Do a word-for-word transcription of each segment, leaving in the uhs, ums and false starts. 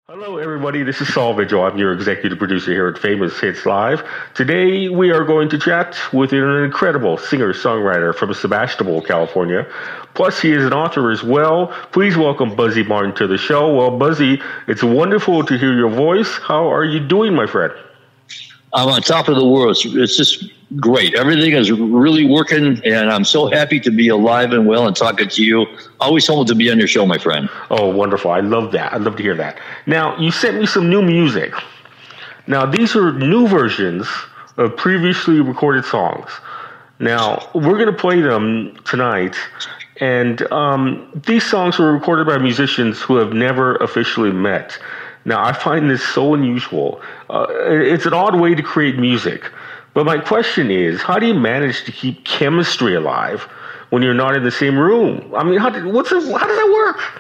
Hello, everybody. This is Saul Vigil. I'm your executive producer here at Famous Hits Live. Today, we are going to chat with an incredible singer-songwriter from Sebastopol, California. Plus, he is an author as well. Please welcome Buzzy Martin to the show. Well, Buzzy, it's wonderful to hear your voice. How are you doing, my friend? I'm on top of the world. It's, it's just great. Everything is really working, and I'm so happy to be alive and well and talking to you. Always humbled to be on your show, my friend. Oh, wonderful. I love that. I'd love to hear that. Now, you sent me some new music. Now, these are new versions of previously recorded songs. Now, we're going to play them tonight, and um, these songs were recorded by musicians who have never officially met. Now, I find this so unusual. Uh, it's an odd way to create music. But my question is, how do you manage to keep chemistry alive when you're not in the same room? I mean, how, did, what's it, how does that work?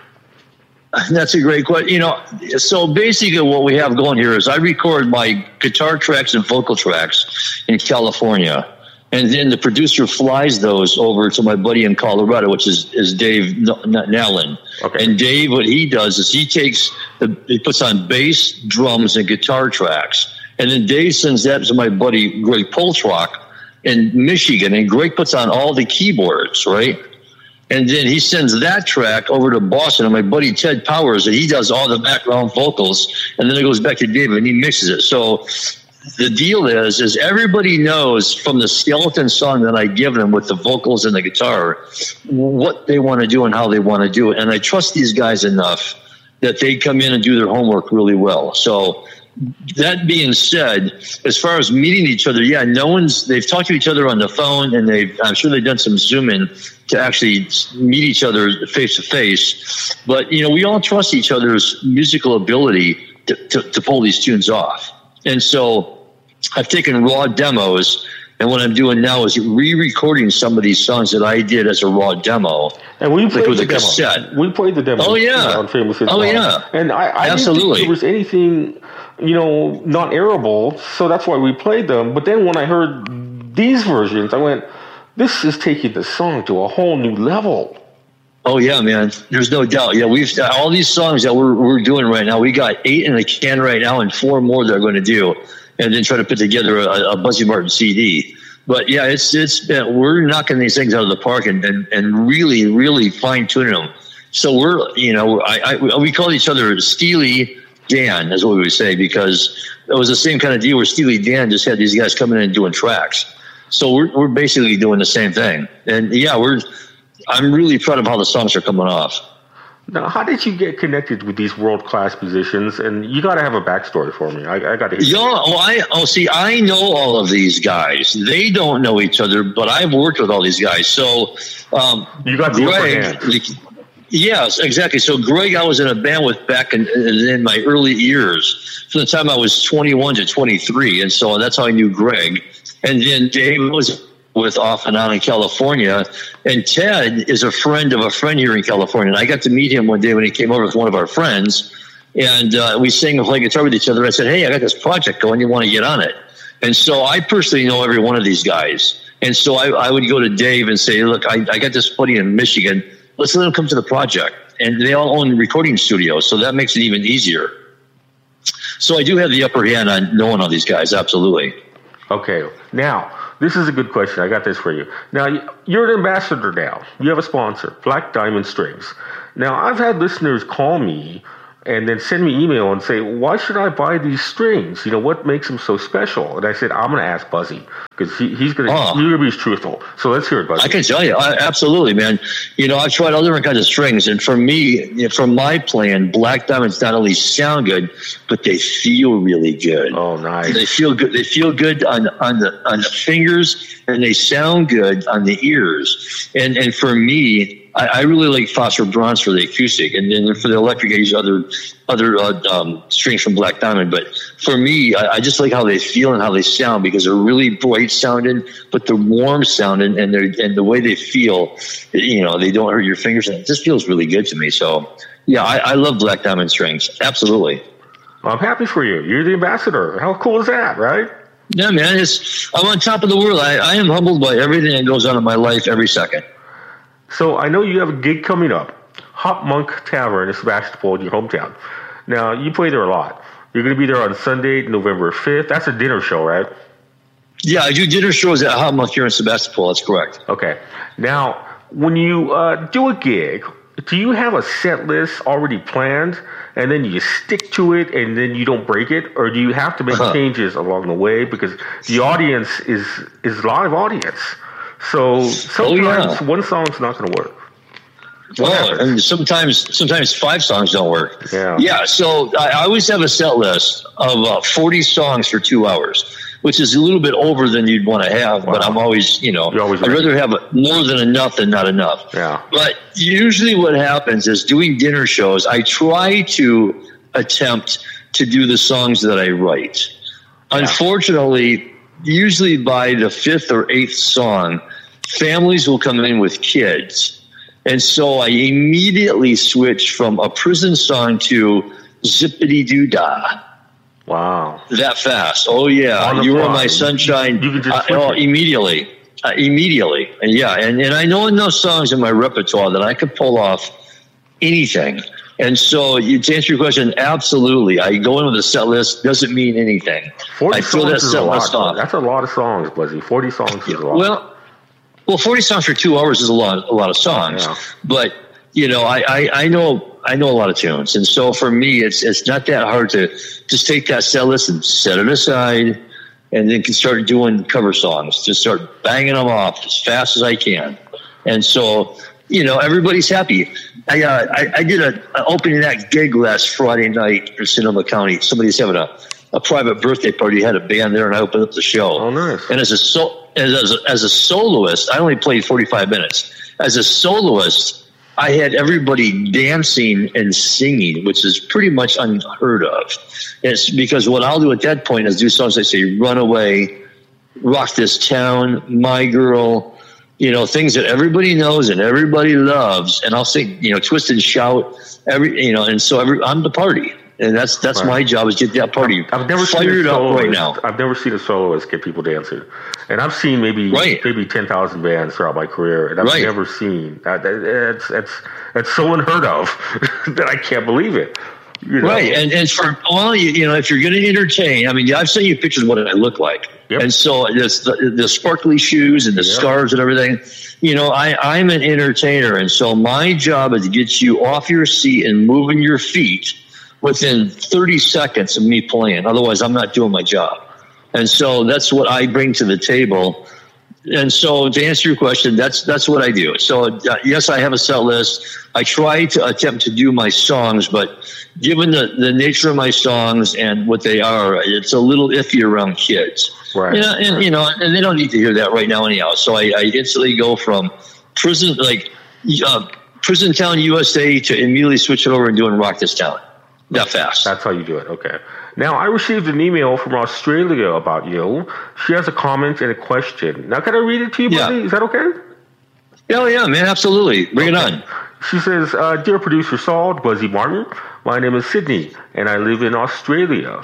That's a great question. You know, so basically what we have going here is I record my guitar tracks and vocal tracks in California. And then the producer flies those over to my buddy in Colorado, which is, is Dave Nallen. Okay. And Dave, what he does is he takes, the, he puts on bass, drums, and guitar tracks. And then Dave sends that to my buddy Greg Poltrock in Michigan. And Greg puts on all the keyboards, right? And then he sends that track over to Boston and my buddy Ted Powers, and he does all the background vocals. And then it goes back to Dave and he mixes it. So the deal is, is everybody knows from the skeleton song that I give them with the vocals and the guitar, what they want to do and how they want to do it. And I trust these guys enough that they come in and do their homework really well. So that being said, as far as meeting each other, yeah, no one's, they've talked to each other on the phone and they've, I'm sure they've done some Zooming to actually meet each other face to face. But, you know, we all trust each other's musical ability to, to, to pull these tunes off. And so I've taken raw demos, and what I'm doing now is re-recording some of these songs that I did as a raw demo. And we played like the a demo. Cassette. We played the demo. Oh yeah. On Famous Hits oh Live. yeah. And I, I Absolutely. didn't think there was anything, you know, not airable, so that's why we played them. But then when I heard these versions, I went, "This is taking the song to a whole new level." Oh yeah, man. There's no doubt. Yeah, we've all these songs that we're we're doing right now. We got eight in the can right now, and four more that are going to do, and then try to put together a, a Buzzy Martin C D. But yeah, it's it's been, we're knocking these things out of the park and and, and really really fine tuning them. So we're you know I, I we call each other Steely Dan, is what we would say, because it was the same kind of deal where Steely Dan just had these guys coming in and doing tracks. So we're we're basically doing the same thing, and yeah, we're. I'm really proud of how the songs are coming off. Now, how did you get connected with these world-class musicians? And you got to have a backstory for me. I, I got to hear. Yeah, oh, I oh, see, I know all of these guys. They don't know each other, but I've worked with all these guys. So um, you got the Greg, upper hand. Yes, exactly. So Greg, I was in a band with back in, in my early years, from the time I was twenty-one to twenty-three, and so that's how I knew Greg. And then Dave was with off and on in California, and Ted is a friend of a friend here in California. And I got to meet him one day when he came over with one of our friends, and uh, we sang and played guitar with each other. I said, "Hey, I got this project going. You want to get on it?" And so I personally know every one of these guys. And so I, I would go to Dave and say, "Look, I, I got this buddy in Michigan. Let's let him come to the project." And they all own recording studios, so that makes it even easier. So I do have the upper hand on knowing all these guys, absolutely. Okay, now, this is a good question. I got this for you. Now, you're an ambassador now. You have a sponsor, Black Diamond Strings. Now, I've had listeners call me and then send me email and say, "Why should I buy these strings? You know, what makes them so special?" And I said, I'm going to ask Buzzy, because he, he's going to oh. you're going to be truthful. So let's hear it, Buzzy. I can tell you, I, absolutely, man. You know, I've tried all different kinds of strings, and for me, from my plan, Black Diamonds not only sound good, but they feel really good. Oh, nice. They feel good. They feel good on on the on the fingers, and they sound good on the ears. And and for me, I, I really like phosphor bronze for the acoustic, and then for the electric, I use other other uh, um, strings from Black Diamond. But for me, I, I just like how they feel and how they sound, because they're really bright sounding, but they're warm sounding, and they're and the way they feel, you know, they don't hurt your fingers, and it just feels really good to me. So yeah, I, I love Black Diamond strings, absolutely. Well, I'm happy for you. You're the ambassador. How cool is that, right? Yeah, man, it's I'm on top of the world. I, I am humbled by everything that goes on in my life every second. So I know you have a gig coming up, Hop Monk Tavern in Sebastopol, in your hometown. Now, you play there a lot. You're going to be there on Sunday, November fifth. That's a dinner show, right? Yeah, I do dinner shows at Hot Month here in Sebastopol. That's correct. Okay. Now, when you uh, do a gig, do you have a set list already planned, and then you stick to it, and then you don't break it, or do you have to make uh-huh. changes along the way because the audience is is live audience? So sometimes oh, yeah. one song's not going to work. Well, and sometimes sometimes five songs don't work. Yeah. Yeah. So I, I always have a set list of uh, forty songs for two hours, which is a little bit over than you'd want to have. Wow. But I'm always, you know, always I'd rather have more than enough than not enough. Yeah. But usually what happens is doing dinner shows, I try to attempt to do the songs that I write. Yeah. Unfortunately, usually by the fifth or eighth song, families will come in with kids. And so I immediately switched from a prison song to Zippity Doo Dah. Wow. That fast. Oh, yeah. You Are My Sunshine. You can just uh, oh, immediately. Uh, immediately. And yeah. And, and I know enough songs in my repertoire that I could pull off anything. And so you, to answer your question, absolutely. I go in with a set list. Doesn't mean anything. forty I feel songs that is set a lot. list off. That's a lot of songs, Buzzy. forty songs is a lot. Well, Well, forty songs for two hours is a lot, a lot of songs. Yeah. But you know, I, I, I know, I know a lot of tunes, and so for me, it's it's not that hard to just take that set list and set it aside, and then can start doing cover songs. Just start banging them off as fast as I can, and so you know, everybody's happy. I uh, I, I did a, a opening act gig last Friday night in Sonoma County. Somebody's having a, a private birthday party. Had a band there, and I opened up the show. Oh, nice! And as a so. As a, as a soloist, I only played forty-five minutes. As a soloist, I had everybody dancing and singing, which is pretty much unheard of. It's because what I'll do at that point is do songs like say Runaway, Rock This Town, My Girl, you know, things that everybody knows and everybody loves. And I'll sing, you know, Twist and Shout, every, you know, and so every, I'm the party. And that's that's right. My job is get that party I've never fired seen a up soloist, right now. I've never seen a soloist get people dancing, and I've seen maybe right. maybe ten thousand bands throughout my career, and I've right. never seen that. It's it's it's so unheard of that I can't believe it. You know? Right, and and for well, you, you know, if you're going to entertain, I mean, I've seen you pictures of what I look like, yep. and so this, the the sparkly shoes and the yep. scarves and everything. You know, I I'm an entertainer, and so my job is to get you off your seat and moving your feet within thirty seconds of me playing. Otherwise, I'm not doing my job. And so that's what I bring to the table. And so to answer your question, that's that's what I do. So, uh, yes, I have a set list. I try to attempt to do my songs, but given the, the nature of my songs and what they are, it's a little iffy around kids. Right. You know, and, you know, and they don't need to hear that right now anyhow. So I, I instantly go from prison, like uh, Prison Town, U S A, to immediately switch it over and doing Rock This Town. That fast. That's how you do it. Okay. Now, I received an email from Australia about you. She has a comment and a question. Now, can I read it to you, buddy? Yeah. Is that okay? Oh, yeah, man. Absolutely. Bring okay. it on. She says, uh, Dear Producer Saul, Buzzy Martin, my name is Sydney, and I live in Australia.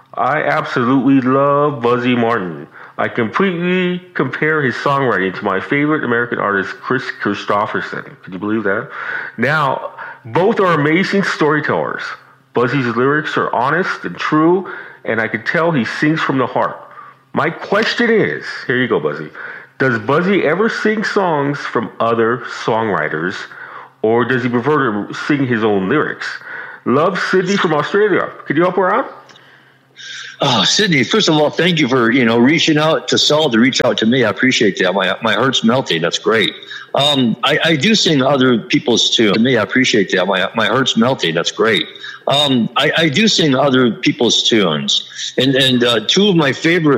I absolutely love Buzzy Martin. I completely compare his songwriting to my favorite American artist, Chris Christopherson. Can you believe that? Now, both are amazing storytellers. Buzzy's lyrics are honest and true, and I can tell he sings from the heart. My question is, here you go, Buzzy. Does Buzzy ever sing songs from other songwriters, or does he prefer to sing his own lyrics? Love, Sydney from Australia. Could you help her out? Oh, Sydney, first of all, thank you for, you know, reaching out to Saul to reach out to me. I appreciate that. My my heart's melting. That's great. Um, I, I do sing other people's tunes. To me, I appreciate that. My my heart's melting. That's great. Um, I, I do sing other people's tunes. And, and uh, two of my favorite